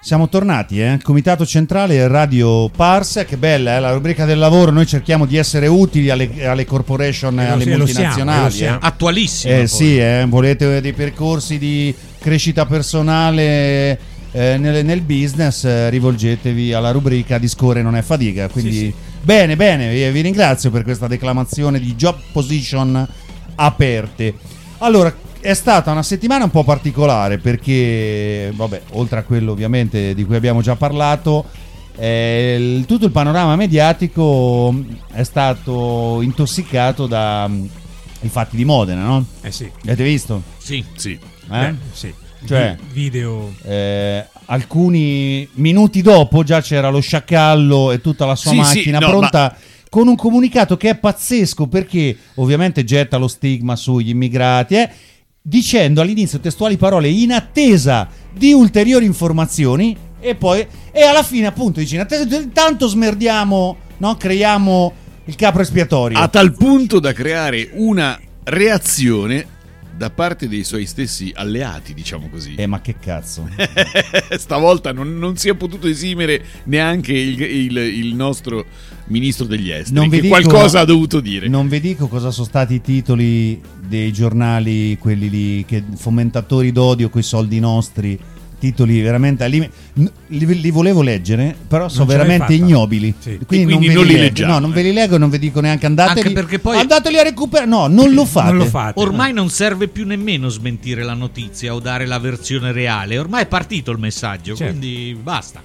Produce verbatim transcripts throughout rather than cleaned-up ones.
Siamo tornati, eh? Comitato Centrale Radio Parsec, bella eh? La rubrica del lavoro, noi cerchiamo di essere utili alle, alle corporation, e alle sì, multinazionali. Lo siamo, eh? Attualissimo. Eh, sì, eh? Volete dei percorsi di crescita personale eh, nel, nel business, eh, rivolgetevi alla rubrica Discorre non è fatica. Quindi sì, sì. bene, bene, vi, vi ringrazio per questa declamazione di job position aperte. Allora, è stata una settimana un po' particolare perché, vabbè, oltre a quello ovviamente di cui abbiamo già parlato, eh, il, tutto il panorama mediatico è stato intossicato dai fatti di Modena, no? Eh sì. Avete visto? Sì, Sì. Eh? Beh, sì. Cioè, video. Eh, alcuni minuti dopo già c'era lo sciacallo e tutta la sua Sì, macchina sì, no, pronta ma... con un comunicato che è pazzesco, perché ovviamente getta lo stigma sugli immigrati, eh, dicendo all'inizio testuali parole: in attesa di ulteriori informazioni, e poi e alla fine appunto dice: in attesa di, tanto smerdiamo, no? Creiamo il capro espiatorio, a tal punto da creare una reazione da parte dei suoi stessi alleati, diciamo così. Eh, ma che cazzo. Stavolta non, non si è potuto esimere neanche il, il, il nostro ministro degli esteri, Non vi che dico- qualcosa ha dovuto dire. Non vi dico cosa sono stati i titoli dei giornali, quelli lì, che fomentatori d'odio coi soldi nostri, titoli veramente al limite. N- li, li volevo leggere, però sono ce l'hai veramente fatta. ignobili. Sì. Quindi, E quindi non, non ve li li leggo. leggiamo, No, non ve eh. li leggo, non vi dico neanche andateli. Anche perché poi- andateli a recuperare. No, non lo fate. Non lo fate. Ormai non serve più nemmeno smentire la notizia o dare la versione reale, ormai è partito il messaggio, Certo. quindi basta.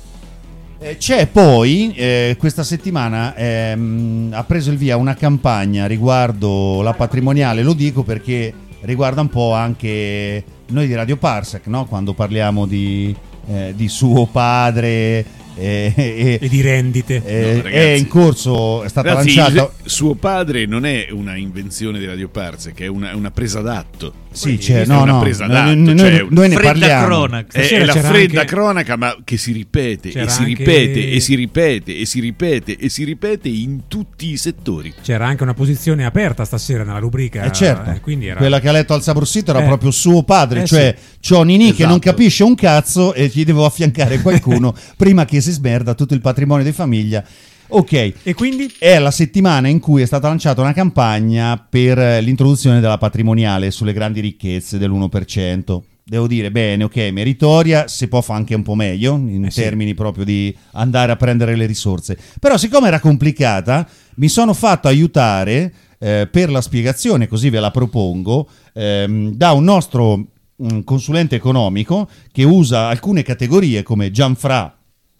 Eh, c'è poi eh, questa settimana ehm, ha preso il via una campagna riguardo la patrimoniale. Lo dico perché riguarda un po' anche noi di Radio Parsec, no? Quando parliamo di, eh, di suo padre eh, eh, E di rendite. eh, No, ragazzi. è in corso, è stata Ragazzi, lanciata. il- suo padre non è una invenzione di Radio Parsec, che è una, è una presa d'atto. Sì, Questa c'è, è no, una no, presa noi, d'atto, noi- cioè, noi ne Fredda parliamo. cronaca. È, Stasera è la c'era fredda anche- cronaca, ma che si ripete C'era e si anche- ripete e si ripete e si ripete e si ripete in tutti i settori. C'era anche una posizione aperta stasera nella rubrica. Eh certo, eh, quindi era... quella che ha letto al Sabrorsito era Eh. proprio suo padre, Eh, cioè c'ho Ninì che non Esatto. capisce un cazzo e gli devo affiancare qualcuno prima che si smerda tutto il patrimonio di famiglia. Ok, E quindi? è la settimana in cui è stata lanciata una campagna per eh, l'introduzione della patrimoniale sulle grandi ricchezze dell'uno per cento. Devo dire, bene, ok, meritoria, si può fare anche un po' meglio in Eh sì. termini proprio di andare a prendere le risorse. Però siccome era complicata, mi sono fatto aiutare eh, per la spiegazione, così ve la propongo, ehm, da un nostro un consulente economico che usa alcune categorie come Gianfra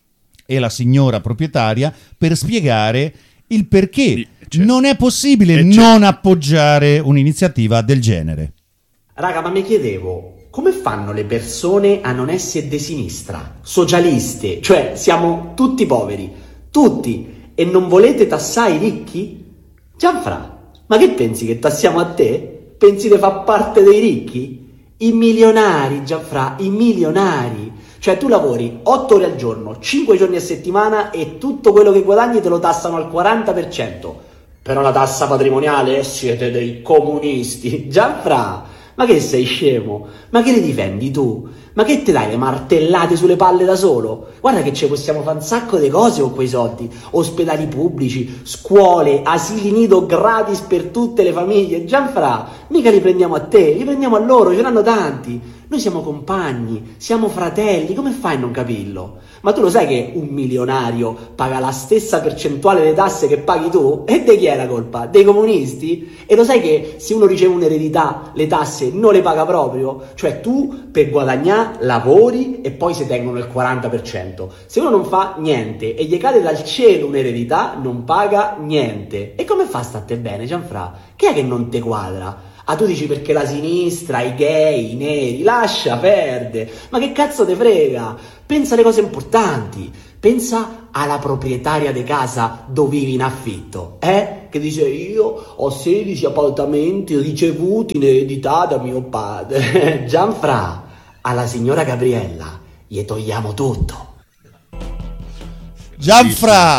e la signora proprietaria per spiegare il perché Sì, certo. non è possibile Eh, certo. non appoggiare un'iniziativa del genere. Raga, ma mi chiedevo, come fanno le persone a non essere di sinistra? Socialiste, cioè siamo tutti poveri, tutti, e non volete tassare i ricchi? Gianfra, ma che pensi che tassiamo a te? Pensi di far parte dei ricchi? I milionari, Gianfra, i milionari. Cioè tu lavori otto ore al giorno, cinque giorni a settimana e tutto quello che guadagni te lo tassano al quaranta per cento. Però la tassa patrimoniale? Siete dei comunisti. Gianfra, ma che sei scemo? Ma che ne difendi tu? Ma che te dai le martellate sulle palle da solo? Guarda che ci possiamo fare un sacco di cose con quei soldi. Ospedali pubblici, scuole, asili nido gratis per tutte le famiglie. Gianfra, mica li prendiamo a te, li prendiamo a loro, ce n'hanno tanti. Noi siamo compagni, siamo fratelli, come fai a non capirlo? Ma tu lo sai che un milionario paga la stessa percentuale delle tasse che paghi tu? E di chi è la colpa? Dei comunisti? E lo sai che se uno riceve un'eredità le tasse non le paga proprio? Cioè tu per guadagnare lavori e poi si tengono il quaranta per cento. Se uno non fa niente e gli cade dal cielo un'eredità non paga niente. E come fa a stare bene, Gianfra? Che è che non te quadra? Ah, tu dici perché la sinistra, i gay, i neri, lascia perdere. Ma che cazzo te frega? Pensa alle cose importanti. Pensa alla proprietaria di casa dove vivi in affitto, eh? Che dice io ho sedici appartamenti ricevuti in eredità da mio padre. Gianfra, alla signora Gabriella gli togliamo tutto. Gianfra,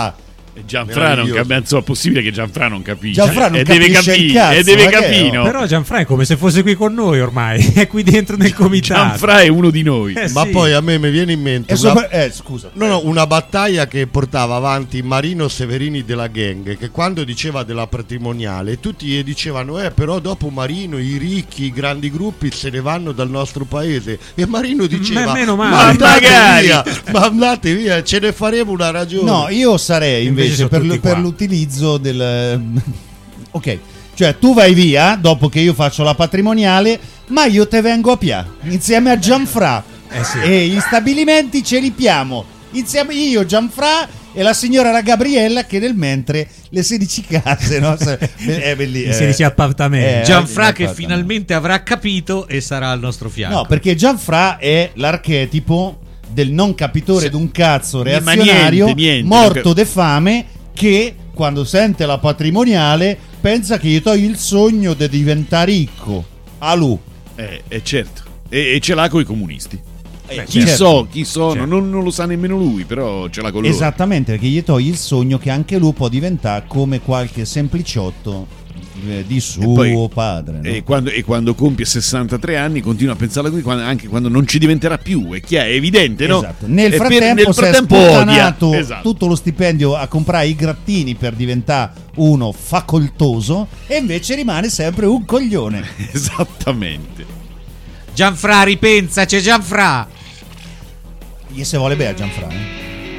Gianfra non capisce, insomma, è possibile che Gianfra non capisce. Gianfra non e capisce deve capire, il cazzo, e deve ma che è? capire, no? Però Gianfra è come se fosse qui con noi ormai, è qui dentro nel comitato. Gianfra è uno di noi. Eh, Ma sì. poi a me mi viene in mente E una, sopra- eh, scusa. no, no, una battaglia che portava avanti Marino Severini della gang, che quando diceva della patrimoniale tutti gli dicevano eh però dopo Marino i ricchi, i grandi gruppi se ne vanno dal nostro paese, e Marino diceva Ma meno ma male. andate Magari. via, ma andate via, ce ne faremo una ragione. No, io sarei Invece invece sono per, tutti l- per qua. l'utilizzo del... Ok, cioè tu vai via dopo che io faccio la patrimoniale, ma io te vengo a Pia insieme a Gianfra. Eh sì. E gli stabilimenti ce li piamo insieme io, Gianfra e la signora la Gabriella, che nel mentre le sedici case, no? È bellissimo. I sedici appartamenti. Eh, Gianfra eh, che infatti, finalmente avrà capito e sarà al nostro fianco. No, perché Gianfra è l'archetipo del non capitore Sì. d'un cazzo Ma reazionario, niente, niente, morto non de fame, che quando sente la patrimoniale pensa che gli togli il sogno di diventare ricco. A lui. Eh, eh, certo. E, e ce l'ha con i comunisti. Beh, Chi certo. so, chi sono, Certo. non, non lo sa nemmeno lui, però ce l'ha con loro. Esattamente, perché gli togli il sogno che anche lui può diventare come qualche sempliciotto eh, di suo poi- padre. no? E quando, e quando compie sessantatré anni continua a pensarla così, quando- anche quando non ci diventerà più, è chiaro, è evidente, no? Esatto. Nel E per- frattempo, nel si è frattempo odia. sputtanato Esatto. tutto lo stipendio a comprare i grattini per diventare uno facoltoso, e invece rimane sempre un coglione. Esattamente. Gianfra, ripensa, c'è Gianfra. Gli se vuole bene a Gianfranco.